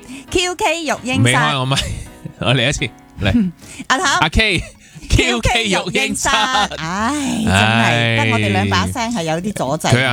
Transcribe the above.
QK 育嬰未開室， 我咪，我嚟一次嚟。 阿頭阿 K，QK 育嬰室， 唉，真係得我哋兩把聲係有啲阻滯。 佢